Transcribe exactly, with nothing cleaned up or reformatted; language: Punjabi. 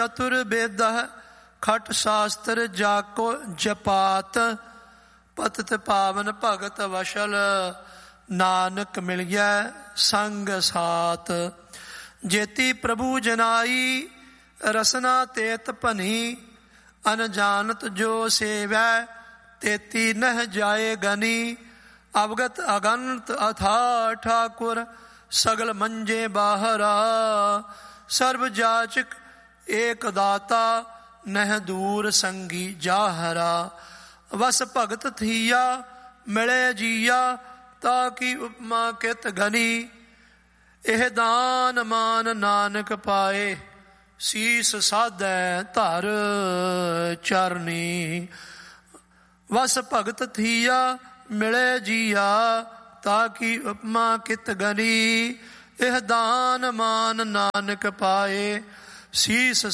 ਚਤੁਰ ਬੇਦ ਖਟ ਸ਼ਾਸਤਰ ਜਾਕੋ ਜਪਾਤ, ਪਤਿਤ ਪਾਵਨ ਭਗਤ ਵਸ਼ਲ, ਨਾਨਕ ਮਿਲਿਆ ਸੰਗ ਸਾਤ। ਜੇਤੀ ਪ੍ਰਭੂ ਜਨਾਈ ਰਸਨਾ ਤੇਤ ਭਨੀ, ਅਨਜਾਨਤ ਜੋ ਸੇਵੈ ਤੇਤੀ ਨਹਿ ਜਾਏ ਗਨੀ। ਅਵਗਤ ਅਗਨਤ ਅਥਾ ਠਾਕੁਰ ਸਗਲ ਮੰਜੇ ਬਾਹਰਾ, ਸਰਬ ਜਾਚਕ ਏਕ ਦਾਤਾ ਨਹਿ ਦੂਰ ਸੰਗੀ ਜਾਹਰਾ। ਵਸ ਭਗਤ ਥੀਆ ਮਿਲੇ ਜੀਆ, ਤਾ ਕੀ ਉਪਮਾ ਕਿਤ ਗਨੀ। ਇਹ ਦਾਨ ਮਾਨ ਨਾਨਕ ਪਾਏ, ਸੀਸ ਸਾਧੈ ਧਰ ਚਰਨੀ। ਵਸ ਭਗਤ ਥੀਆ ਮਿਲੇ ਜੀਆ, ਤਾ ਕੀ ਉਪਮਾ ਕਿਤ ਗਨੀ। ਇਹ ਦਾਨ ਮਾਨ ਨਾਨਕ ਪਾਏ, ਸੀਸ